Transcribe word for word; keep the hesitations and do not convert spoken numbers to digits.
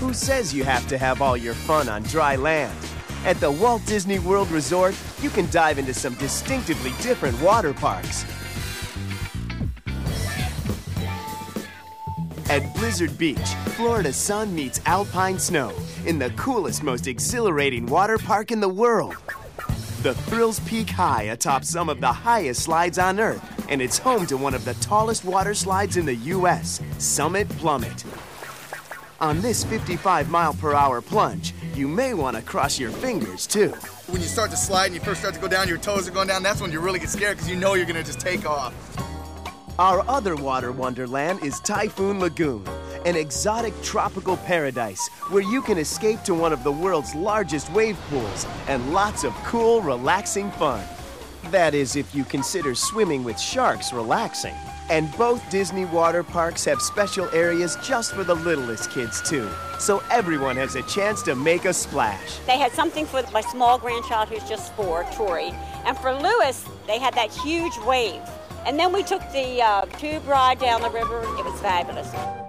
Who says you have to have all your fun on dry land? At the Walt Disney World Resort, you can dive into some distinctively different water parks. At Blizzard Beach, Florida sun meets alpine snow in the coolest, most exhilarating water park in the world. The thrills peak high atop some of the highest slides on Earth, and it's home to one of the tallest water slides in the U S, Summit Plummet. On this fifty-five mile per hour plunge, you may want to cross your fingers, too. When you start to slide and you first start to go down, your toes are going down, that's when you really get scared because you know you're going to just take off. Our other water wonderland is Typhoon Lagoon, an exotic tropical paradise where you can escape to one of the world's largest wave pools and lots of cool, relaxing fun. That is, if you consider swimming with sharks relaxing. And both Disney water parks have special areas just for the littlest kids, too. So everyone has a chance to make a splash. They had something for my small grandchild who's just four, Tori. And for Lewis, they had that huge wave. And then we took the uh, tube ride down the river. It was fabulous.